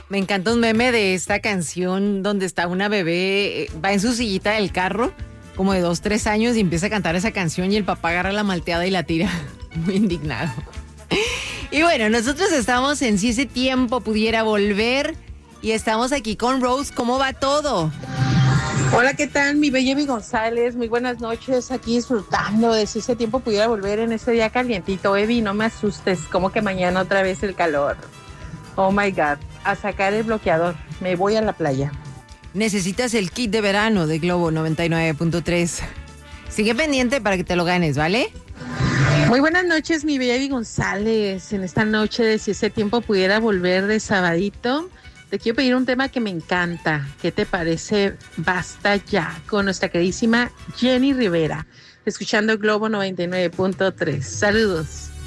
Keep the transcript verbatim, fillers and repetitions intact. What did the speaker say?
Me encanta un meme de esta canción donde está una bebé, eh, va en su sillita del carro, como de dos, tres años, y empieza a cantar esa canción y el papá agarra la malteada y la tira. Muy indignado. Y bueno, nosotros estamos en Si ese tiempo pudiera volver y estamos aquí con Rose. ¿Cómo va todo? Hola, ¿qué tal? Mi bella Evi González, muy buenas noches, aquí disfrutando de Si ese tiempo pudiera volver en este día calientito. Evi, no me asustes, como que mañana otra vez el calor. Oh my God, a sacar el bloqueador, me voy a la playa. Necesitas el kit de verano de Globo noventa y nueve punto tres. Sigue pendiente para que te lo ganes, ¿vale? Muy buenas noches, mi bella Evi González, en esta noche de Si ese tiempo pudiera volver de sabadito. Te quiero pedir un tema que me encanta. ¿Qué te parece? Basta ya, con nuestra queridísima Jenny Rivera, escuchando Globo noventa y nueve punto tres. Saludos.